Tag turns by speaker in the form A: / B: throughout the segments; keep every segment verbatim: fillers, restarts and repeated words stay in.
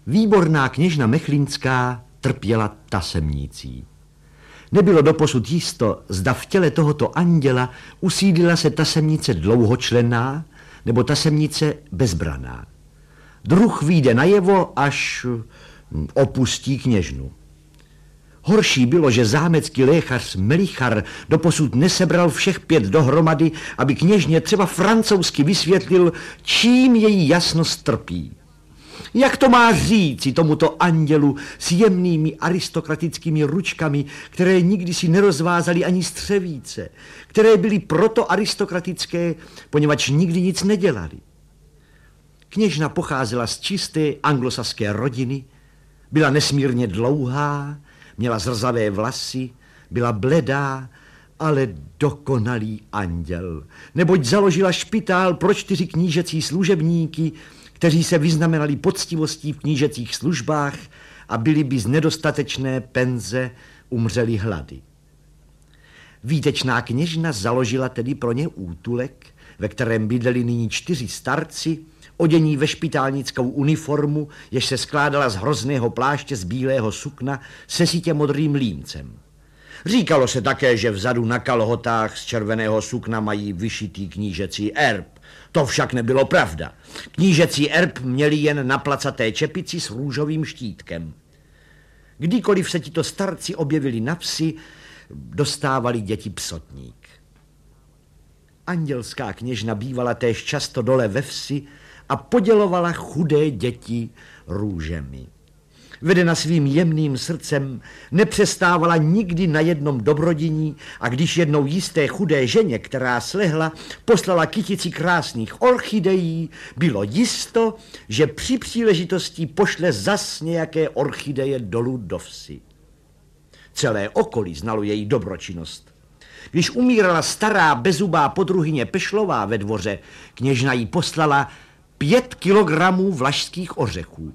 A: Výborná kněžna Mechlínská trpěla tasemnicí. Nebylo doposud jisto, zda v těle tohoto anděla usídlila se tasemnice dlouhočlenná nebo tasemnice bezbraná. Druh vyjde najevo, až opustí kněžnu. Horší bylo, že zámecký lékař Melichar doposud nesebral všech pět dohromady, aby kněžně třeba francouzsky vysvětlil, čím její jasnost trpí. Jak to má říci tomuto andělu s jemnými aristokratickými ručkami, které nikdy si nerozvázaly ani střevíce, které byly proto aristokratické, poněvadž nikdy nic nedělali. Kněžna pocházela z čisté anglosaské rodiny, byla nesmírně dlouhá, měla zrzavé vlasy, byla bledá, ale dokonalý anděl, neboť založila špitál pro čtyři knížecí služebníky, kteří se vyznamenali poctivostí v knížecích službách a byli by z nedostatečné penze umřeli hlady. Výtečná kněžna založila tedy pro ně útulek, ve kterém bydleli nyní čtyři starci, odění ve špitálnickou uniformu, jež se skládala z hrozného pláště z bílého sukna se sítě modrým límcem. Říkalo se také, že vzadu na kalhotách z červeného sukna mají vyšitý knížecí erb. To však nebylo pravda. Knížecí erb měli jen na placaté čepici s růžovým štítkem. Kdykoliv se tito starci objevili na vsi, dostávali děti psotník. Andělská kněžna bývala též často dole ve vsi a podělovala chudé děti růžemi. Vedena svým jemným srdcem, nepřestávala nikdy na jednom dobrodiní a když jednou jisté chudé ženě, která slehla, poslala kytici krásných orchidejí, bylo jisto, že při příležitosti pošle zas nějaké orchideje dolů do vsi. Celé okolí znalo její dobročinnost. Když umírala stará bezubá podruhyně Pešlová ve dvoře, kněžna jí poslala pět kilogramů vlašských ořechů.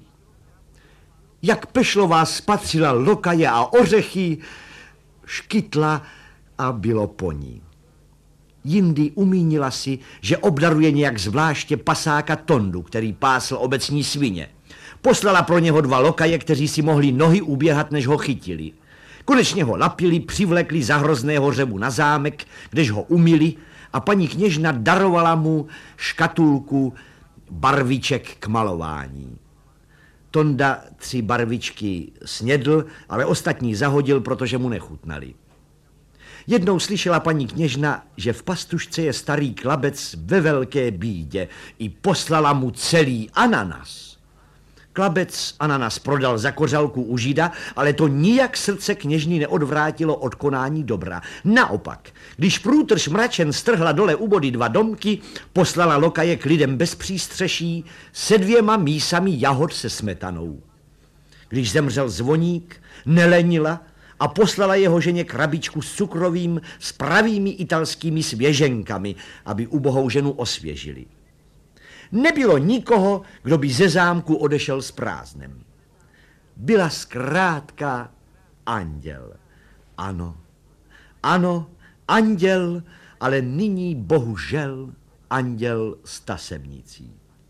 A: Jak Pešlová spatřila lokaje a ořechy, škytla a bylo po ní. Jindy umínila si, že obdaruje nějak zvláště pasáka Tondu, který pásl obecní svině. Poslala pro něho dva lokaje, kteří si mohli nohy uběhat, než ho chytili. Konečně ho lapili, přivlekli za hrozného řevu na zámek, kdež ho umyli a paní kněžna darovala mu škatulku barviček k malování. Tonda tři barvičky snědl, ale ostatní zahodil, protože mu nechutnali. Jednou slyšela paní kněžna, že v pastušce je starý klabec ve velké bídě, i poslala mu celý ananas. Klabec ananas prodal za kořalku u žida, ale to nijak srdce kněžny neodvrátilo od konání dobra. Naopak, když průtrž mračen strhla dole u body dva domky, poslala lokaje k lidem bez přístřeší se dvěma mísami jahod se smetanou. Když zemřel zvoník, nelenila a poslala jeho ženě krabičku s cukrovým s pravými italskými svěženkami, aby ubohou ženu osvěžili. Nebylo nikoho, kdo by ze zámku odešel s prázdnem. Byla zkrátka anděl. Ano, ano, anděl, ale nyní bohužel anděl s tasemnicí.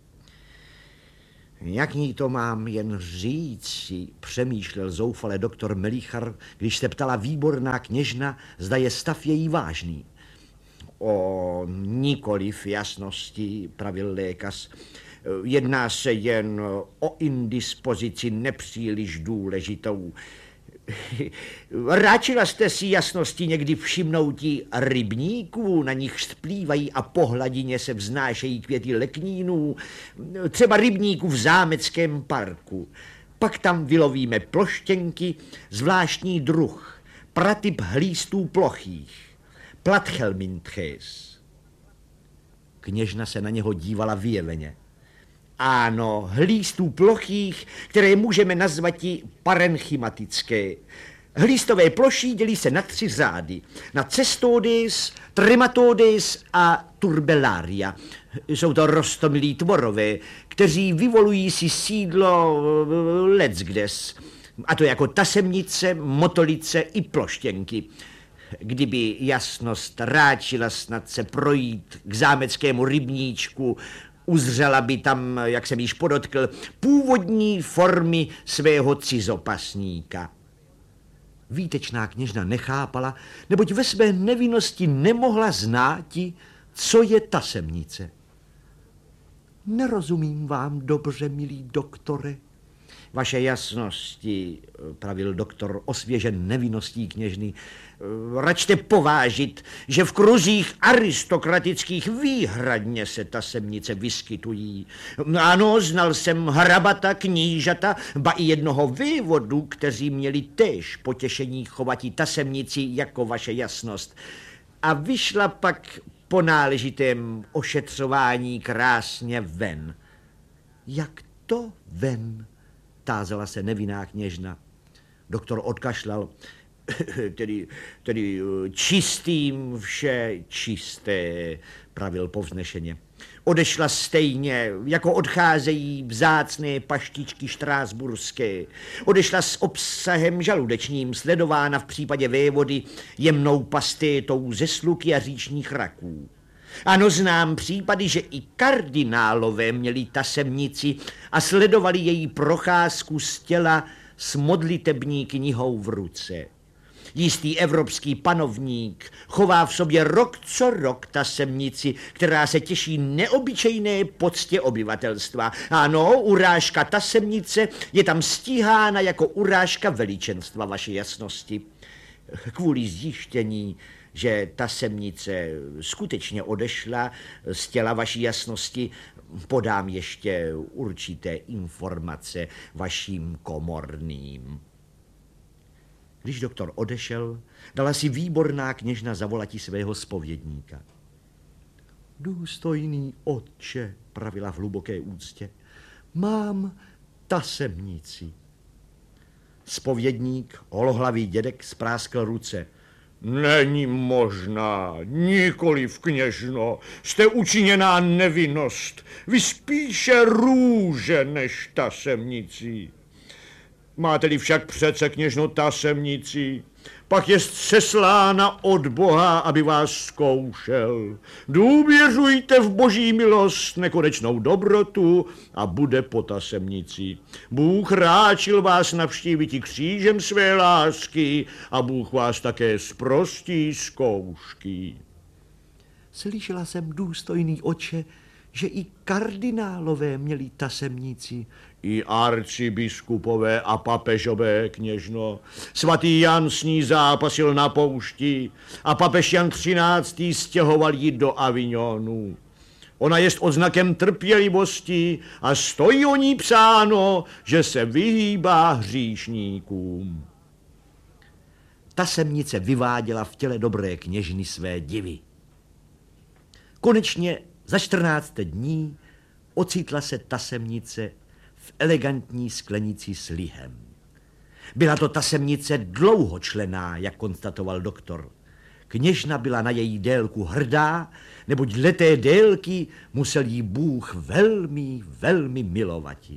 A: Jak ní to mám jen říci, přemýšlel zoufale doktor Melichar, když se ptala výborná kněžna, zda je stav její vážný. O nikoliv jasnosti, pravil lékař. Jedná se jen o indispozici nepříliš důležitou. Ráčila jste si jasnosti někdy všimnoutí rybníků, na nich splývají a po hladině se vznášejí květy leknínů, třeba rybníků v zámeckém parku. Pak tam vylovíme ploštěnky, zvláštní druh, pratyp hlístů plochých. Platchelmintches. Kněžna se na něho dívala vyjeveně. Ano, hlístů plochých, které můžeme nazvat i parenchymatické. Hlístové ploší dělí se na tři řády. Na cestodes, trematodes a turbellaria. Jsou to roztomilí tvorové, kteří vyvolují si sídlo leckdes. A to jako tasemnice, motolice i ploštěnky. Kdyby jasnost ráčila snad se projít k zámeckému rybníčku, Uzřela by tam, jak jsem již podotkl, původní formy svého cizopasníka. Výtečná kněžna nechápala, neboť ve své nevinnosti nemohla znáti, co je tasemnice. Nerozumím vám dobře, milý doktore. Vaše jasnosti, pravil doktor osvěžen nevinností kněžny, račte povážit, že v kruzích aristokratických výhradně se tasemnice vyskytují. Ano, znal jsem hrabata, knížata, ba i jednoho vévodu, kteří měli též potěšení chovatí tasemnici jako vaše jasnost. A vyšla pak po náležitém ošetřování krásně ven. Jak to ven? Tázala se nevinná kněžna. Doktor odkašlal. Tedy, tedy čistým vše čisté, pravil povznešeně. Odešla stejně, jako odcházejí vzácné paštičky štrásburské. Odešla s obsahem žaludečním, sledována v případě vévody jemnou pastétou ze sluky a říčních raků. Ano, znám případy, že i kardinálové měli tasemnici a sledovali její procházku z těla s modlitební knihou v ruce. Jistý evropský panovník chová v sobě rok co rok tasemnici, která se těší neobyčejné poctě obyvatelstva. Ano, urážka tasemnice je tam stíhána jako urážka veličenstva, vaše jasnosti. Kvůli zjištění, že tasemnice skutečně odešla z těla vaší jasnosti, podám ještě určité informace vaším komorným. Když doktor odešel, dala si výborná kněžna zavolati svého zpovědníka. Důstojný otče, pravila v hluboké úctě, mám tasemnici. Zpovědník, holohlavý dědek, spráskl ruce. Není možná, nikoliv kněžno, jste učiněná nevinnost, vy spíše růže než tasemnicí. Máte-li však přece kněžno tasemnicí, pak je seslána od Boha, aby vás zkoušel. Důvěřujte v boží milost, nekonečnou dobrotu a bude po tasemnici. Bůh ráčil vás navštívit i křížem své lásky a Bůh vás také zprostí zkoušky. Slyšela jsem, důstojný otče, že i kardinálové měli tasemnici. I arcibiskupové a papežové, kněžno. Svatý Jan s ní zápasil na poušti a papež Jan třináctý stěhoval ji do Avignonu. Ona jest odznakem trpělivosti a stojí o ní psáno, že se vyhýbá hříšníkům. Tasemnice vyváděla v těle dobré kněžny své divy. Konečně za čtrnáct dní ocitla se tasemnice v elegantní sklenici s lihem. Byla to tasemnice dlouhočlenná, jak konstatoval doktor. Kněžna byla na její délku hrdá, neboť dle té délky musel jí Bůh velmi, velmi milovati.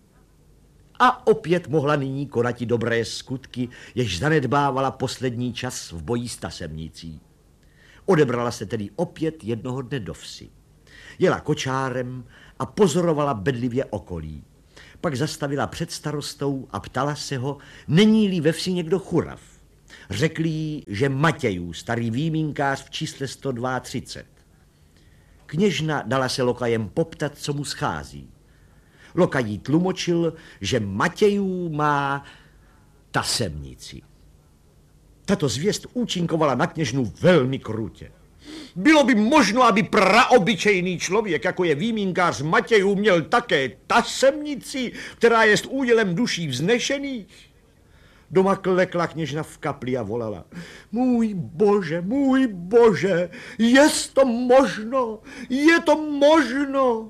A: A opět mohla nyní konati dobré skutky, jež zanedbávala poslední čas v boji s tasemnicí. Odebrala se tedy opět jednoho dne do vsi. Jela kočárem a pozorovala bedlivě okolí. Pak zastavila před starostou a ptala se ho, není-li ve vsi někdo churav. Řekl jí, že Matějů, starý výmínkář v čísle sto třicet dva. Kněžna dala se lokajem poptat, co mu schází. Lokaj jí tlumočil, že Matějů má tasemnici. Tato zvěst účinkovala na kněžnu velmi krutě. Bylo by možno, aby praobyčejný člověk, jako je výmínkář Matějů, měl také tasemnici, která jest údělem duší vznešených? Doma klekla kněžna v kapli a volala. Můj bože, můj bože, jest to možno, je to možno.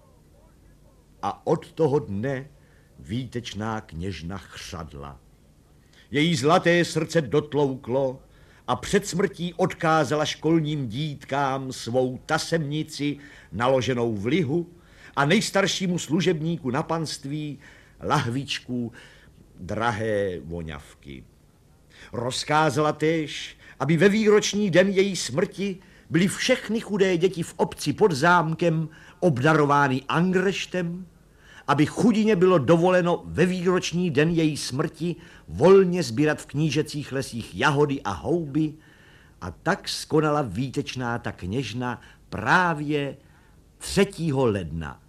A: A od toho dne výtečná kněžna chřadla. Její zlaté srdce dotlouklo a před smrtí odkázala školním dítkám svou tasemnici naloženou v lihu a nejstaršímu služebníku na panství lahvičku drahé voňavky. Rozkázala též, aby ve výroční den její smrti byly všechny chudé děti v obci pod zámkem obdarovány angreštem, aby chudině bylo dovoleno ve výroční den její smrti volně sbírat v knížecích lesích jahody a houby, a tak skonala výtečná ta kněžna právě třetího ledna.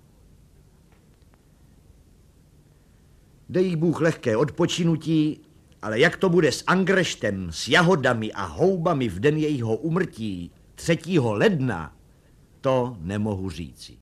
A: Dej jí Bůh lehké odpočinutí, ale jak to bude s angreštem, s jahodami a houbami v den jejího úmrtí třetího ledna, to nemohu říci.